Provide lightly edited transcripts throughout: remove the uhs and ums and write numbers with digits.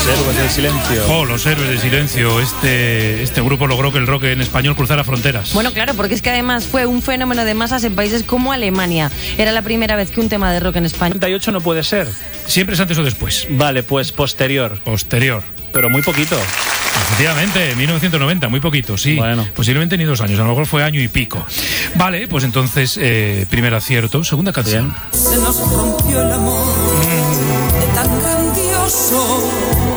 Héroes del Silencio. Oh, los Héroes del Silencio. Este grupo logró que el rock en español cruzara fronteras. Bueno, claro, porque es que además fue un fenómeno de masas en países como Alemania. Era la primera vez que un tema de rock en España... 38 no puede ser. Siempre es antes o después. Vale, pues posterior. Posterior. Pero muy poquito. Efectivamente, 1990, muy poquito, sí. Bueno. Posiblemente ni 2 años, a lo mejor fue año y pico. Vale, pues entonces, primer acierto. Segunda canción. Bien. Se nos rompió el amor de tan grandioso.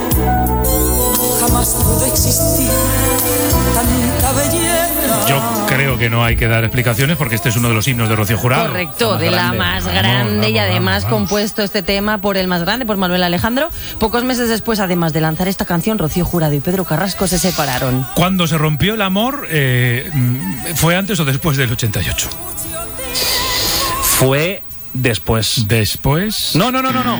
Jamás pudo existir tanta belleza. Yo creo que no hay que dar explicaciones porque este es uno de los himnos de Rocío Jurado. Correcto, de la más grande y además compuesto este tema por el más grande, por Manuel Alejandro. Pocos meses después, además de lanzar esta canción, Rocío Jurado y Pedro Carrasco se separaron. Cuando se rompió el amor, ¿fue antes o después del 88? Fue después. ¿Después? No.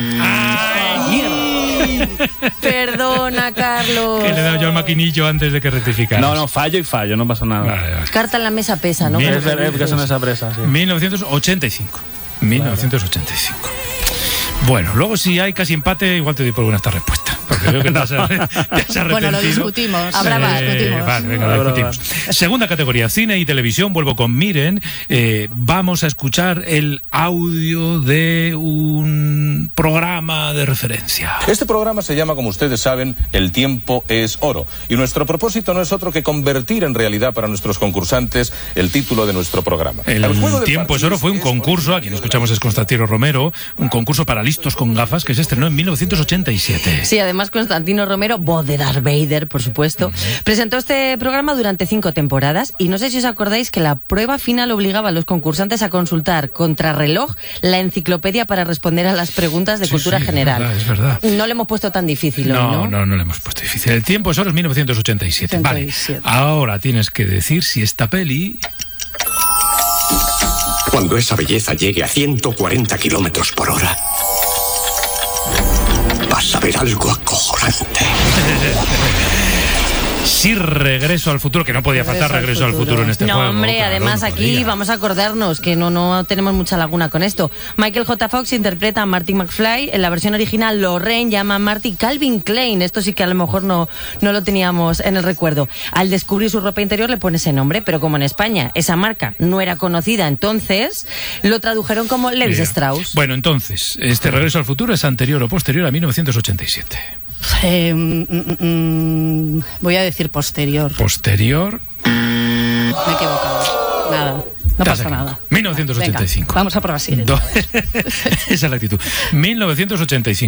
Perdona, Carlos. Que le he dado yo al maquinillo antes de que rectificara. No, fallo, no pasa nada. Vale. Carta en la mesa pesa, ¿no? Bien. Es verdad que son esa presa, sí. 1985. 1985. Bueno, luego si hay casi empate, igual te doy por buena esta respuesta. Porque veo que te has arrepentido. Bueno, lo discutimos. Habrá más. Vale, venga, lo discutimos. Segunda categoría, cine y televisión. Vuelvo con Miren. Vamos a escuchar el audio de un programa de referencia. Este programa se llama, como ustedes saben, El tiempo es oro. Y nuestro propósito no es otro que convertir en realidad para nuestros concursantes el título de nuestro programa. El tiempo es oro fue un concurso, a quien escuchamos es Constantino Romero, un concurso para listos con gafas que se estrenó en 1987. Sí, además Constantino Romero, voz de Darth Vader, por supuesto, presentó este programa durante 5 temporadas y no sé si os acordáis que la prueba final obligaba a los concursantes a consultar contrarreloj la enciclopedia para responder a las preguntas de cultura general. Es verdad. No le hemos puesto tan difícil hoy, ¿no? No le hemos puesto difícil. El tiempo es oro es 1987. Vale, ahora tienes que decir si esta peli... Cuando esa belleza llegue a 140 kilómetros por hora, vas a ver algo acojonante. Sí, Regreso al Futuro, que no podía faltar Regreso al Futuro en este juego. No, hombre, claro, además no aquí podía. vamos a acordarnos que no tenemos mucha laguna con esto. Michael J. Fox interpreta a Marty McFly, en la versión original Lorraine llama a Marty Calvin Klein, esto sí que a lo mejor no lo teníamos en el recuerdo. Al descubrir su ropa interior le pone ese nombre, pero como en España esa marca no era conocida, entonces lo tradujeron como Levis Strauss. Bueno, entonces, ¿este Regreso al Futuro es anterior o posterior a 1987? Voy a decir posterior. ¿Posterior? Me he equivocado. Nada. No pasa nada. 1985. Venga, vamos a por la siguiente. Esa es la actitud. 1985.